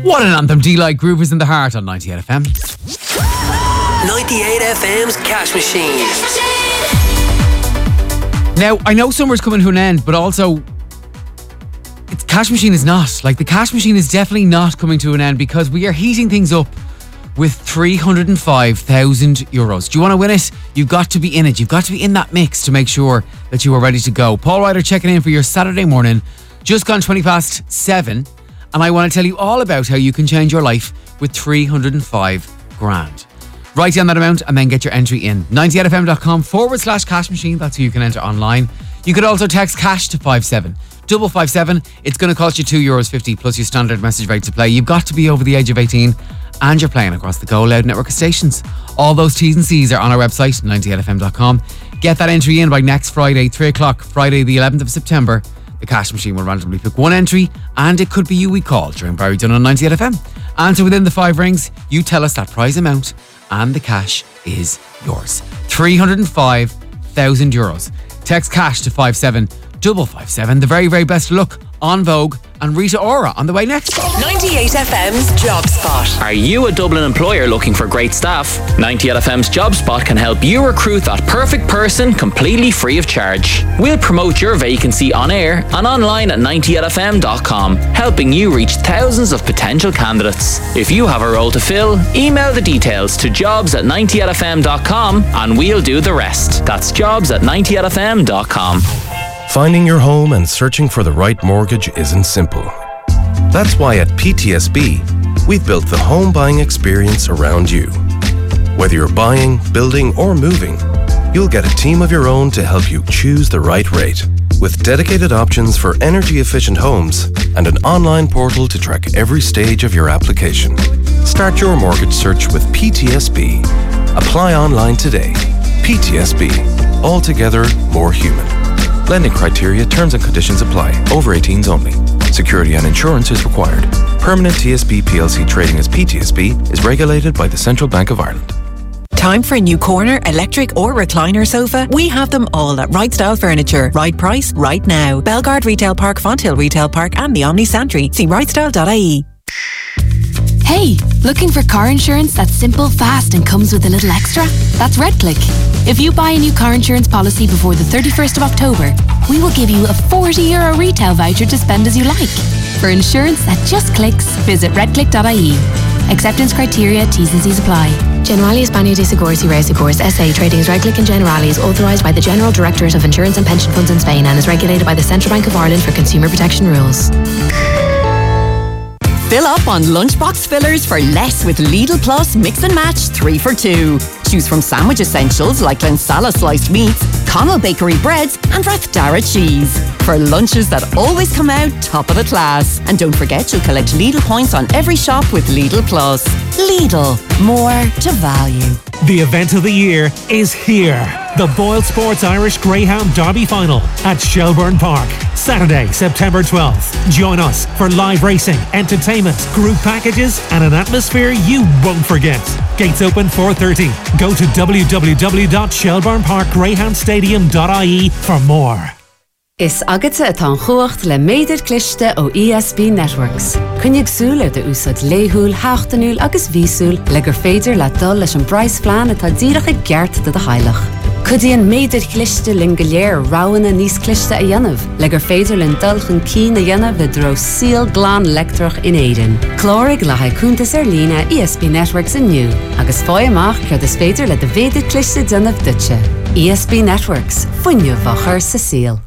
What an anthem. D-Light Groovers in the Heart on 98 FM. 98 FM's Cash Machine. Now, I know summer's coming to an end, but also Cash Machine is not. Like, the Cash Machine is definitely not coming to an end because we are heating things up with 305,000 euros. Do you want to win it? You've got to be in it. You've got to be in that mix to make sure that you are ready to go. Paul Ryder checking in for your Saturday morning. Just gone 7:20. And I want to tell you all about how you can change your life with 305 grand. Write down that amount and then get your entry in. 98fm.com/cash machine. That's who you can enter online. You could also text cash to 57557. It's going to cost you €2.50 plus your standard message rate to play. You've got to be over the age of 18 and you're playing across the Go Loud network of stations. All those T's and C's are on our website, 98fm.com. Get that entry in by next Friday, 3 o'clock, Friday the 11th of September. The Cash Machine will randomly pick one entry and it could be you we call during Barry Dunn on 98FM. Answer within the 5 rings, you tell us that prize amount and the cash is yours. 305,000 euros. Text cash to 57557. The very, very best of luck on Vogue and Rita Ora on the way next. 98 FM's Job Spot. Are you a Dublin employer looking for great staff? 98 FM's Job Spot can help you recruit that perfect person completely free of charge. We'll promote your vacancy on air and online at 98fm.com, helping you reach thousands of potential candidates. If you have a role to fill, email the details to jobs@98fm.com and we'll do the rest. That's jobs@98fm.com. Finding your home and searching for the right mortgage isn't simple. That's why at PTSB, we've built the home buying experience around you. Whether you're buying, building, or moving, you'll get a team of your own to help you choose the right rate. With dedicated options for energy-efficient homes and an online portal to track every stage of your application. Start your mortgage search with PTSB. Apply online today. PTSB. Altogether more human. Lending criteria, terms and conditions apply. Over 18s only. Security and insurance is required. Permanent TSB PLC trading as PTSB is regulated by the Central Bank of Ireland. Time for a new corner, electric or recliner sofa? We have them all at Right Style Furniture. Right price, right now. Belgard Retail Park, Fonthill Retail Park and the Omni Santry. See rightstyle.ie. Hey, looking for car insurance that's simple, fast and comes with a little extra? That's RedClick. If you buy a new car insurance policy before the 31st of October, we will give you a €40 retail voucher to spend as you like. For insurance that just clicks, visit redclick.ie. Acceptance criteria, T's and C's apply. Generali España de Seguros y Reaseguros S.A. Trading as RedClick and Generali is authorised by the General Directorate of Insurance and Pension Funds in Spain and is regulated by the Central Bank of Ireland for consumer protection rules. Fill up on lunchbox fillers for less with Lidl Plus Mix and Match 3 for 2. Choose from sandwich essentials like Lensala sliced meats, Connell Bakery breads and Rathdara cheese. For lunches that always come out top of the class. And don't forget you'll collect Lidl points on every shop with Lidl Plus. Lidl, more to value. The event of the year is here. The Boyle Sports Irish Greyhound Derby Final at Shelbourne Park. Saturday, September 12th. Join us for live racing, entertainment, group packages and an atmosphere you won't forget. Gates open 4:30. Go to www.shelbourneparkgreyhoundstadium.ie for more. Is agate atá chuacht le méidir cliste ó ESB Networks. Cynnig súl de úsad léhúil, háchtanúil agus vísúil le gur féidir le dul leis an Bryce Flan atá díreach i gceart de heilech. Cudíon méidir cliste lin goléir ráhanna níos cliste a dhéanamh, le gur féidir lin dulchan cín a dhéanamh vidro síl glán lectrach in éidean. Clórig le haicúntas lína ESB Networks inniu, agus fáil amach cud is féidir le de féidir cliste dhéanamh dutse. ESB Networks, fuinneamh a chur sa síl.